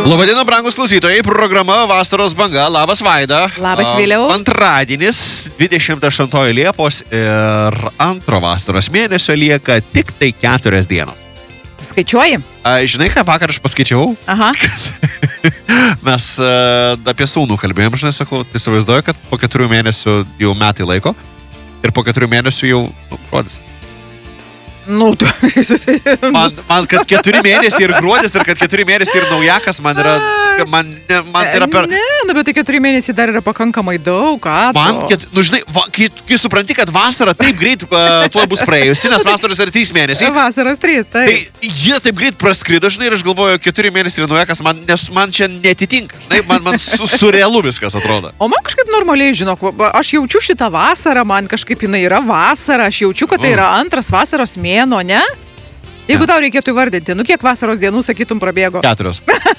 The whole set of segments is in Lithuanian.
Labadiena, brangus klausytojai, programa Vasaros banga. Labas, Vaida. Labas, Viliau. Antradienis, 28 Liepos ir antro vasaros mėnesio lieka tik tai 4 dienos. Skaičiuoji? Žinai, ką vakar aš paskaičiavau? Aha. Mes apie sūnų kalbėjom, žinai, sakau, tai įsivaizduoju, kad po 4 mėnesių jau metai laiko ir po 4 mėnesių jau rodys. Nu, tu... man kad 4 mėnesiai ir gruodis ir kad 4 mėnesiai ir naujakas man yra per... Ne, nu, bet tai 4 mėnesiai dar yra pakankamai daug, ką tu? Nu, žinai, kai supranti, kad vasara taip greit tuo bus praėjusi, nes vasaros yra 3 mėnesiai. Vasaros 3, tai. Tai jie taip greit praskrido, žinai, ir aš galvoju, 4 mėnesiai ir naujakas, nes man čia netitinka, žinai, man surrealu viskas atrodo. O man kažkaip normaliai, žinok, aš jaučiu šitą vasarą, man kažkaip jinai yra vasara, aš jaučiu, kad tai yra antras vasaros mėnuo, ne? Jeigu tau reikėtų įvardinti, nu kiek vasaros dienų, sakytum, prabėgo? 4.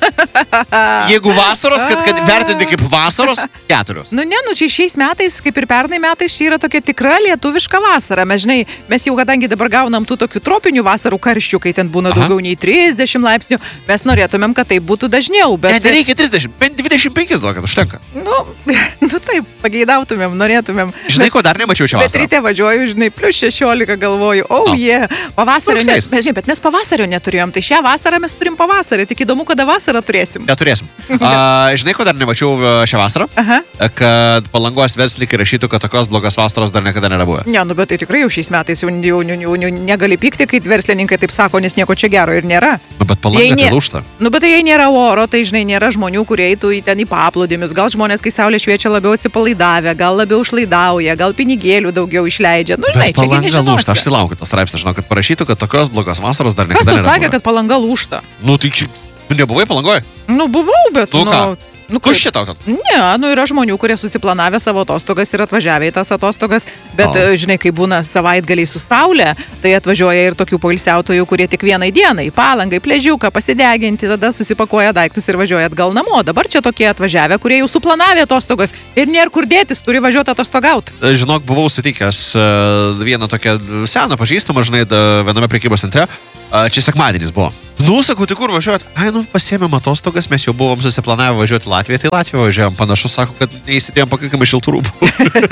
Jeigu vasaros, kad vertinti kaip vasaros, 4. Nu ne, nu čia šiais metais, kaip ir pernai metais, čia yra tokia tikra lietuviška vasara. Mes jau kadangi dabar gaunam tų tokių tropinių vasarų karščių, kai ten būna daugiau nei 30 laipsnių, mes norėtumėm, kad tai būtų dažniau, bet... Ne, nereikia 30, bent 25 duokit, užtenka. Nu taip, pageidautumėm, norėtumėm. Žinai, ko dar nemačiau šią vasarą? Bet ryte važiuoju, žinai, plus 16 galvoju, pavasario bet mes pavasario neturėjom, tai šią vasarą mes turim pavasarį, tik įdomu, kada vasarą turėsim. Neturėsim. Žinai, ko dar nemačiau šią vasarą? Aha. Kad Palangos verslininkai rašytų, kad tokios blogos vasaros dar niekada nėra buvę. Ne, nu bet tai tikrai jau šiais metais jau negali pykti, kai verslininkai taip sako, nes nieko čia gero ir nėra. Nu, bet Palanga tai lūžta. Nu, bet tai jei nėra oro, tai žinai, nėra žmonių, kurie eitų ten į paplūdimius. Gal žmonės, kai saulė šviečia, labiau atsipalaidavę, gal labiau išlaidauja, gal pinigėlių daugiau išleidžia. Nu, žinai, čia nežinau. Lūžta, aš laukiu to straipsnio, žinau, kad parašytų, kad tokios blogos vasaros dar niekada nėra. Kas tau sakė, kad Palanga lūžta? Nu, tai nebuvai Palangoje? Nu, buvau, bet... Nu, ką? Kur šitą? Ne, nu yra žmonių, kurie susiplanavę savo atostogas ir atvažiavę į tas atostogas, bet žinai, kai būna savaitgaliai su saulė, tai atvažiuoja ir tokių poilsiautojų, kurie tik vienai dienai į Palangą, į Pležiuką pasideginti, tada susipakuoja daiktus ir važiuoja atgal namo. Dabar čia tokie atvažiavę, kurie jau suplanavę atostogas ir nėra kur dėtis, turi važiuoti atostogauti. Žinok, buvau sutikęs vieną tokią seną pažįstamą, žinai, viename prekybos centre. Čia sekmadienis buvo. Nu, sakau, tai kur važiuojat? Pasiėmėm atostogas, mes jau buvom susiplanavę važiuoti Latviją, tai Latviją važiuojam. Panašu, sako, kad neįsidėjom pakankamai šiltų rūbų.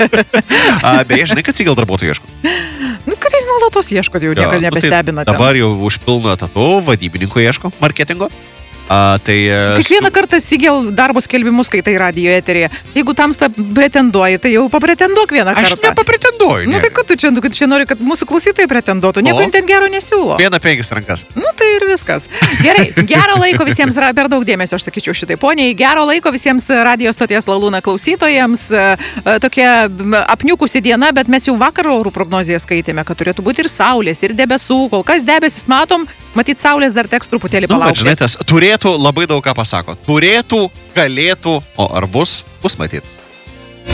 Beje, žinai, kad Sigal darbuotojų ieško. Nu, kad jis nuolatos ieško, jau niekada nebestebina. Tai dabar jau už pilną etatų vadybininkų ieško, marketingo. Kiekvieną kartą Sigel darbo skelbimus skaitai radijo eterėje. Jeigu tamsta pretenduoji, tai jau papretenduok vieną kartą. Aš nepapretenduoju. Nu tai kad tu čia nori, kad mūsų klausytojai pretenduotų. Nieko ten gero nesiūlo. 1-5 rankas. Nu tai ir viskas. Gerai, gero laiko visiems, per daug dėmesio aš sakyčiau šitai poniai. Gero laiko visiems radio stoties Lalūna klausytojams. Tokia apniukusi diena, bet mes jau vakar orų prognozėje skaitėme, kad turėtų būti ir saulės, ir debesų. Kol kas debesis matom, matyt saulės dar teks truputėlį palaukti. Žinai, tas turėtų labai daug ką pasako. Turėtų, galėtų, o ar bus matyt.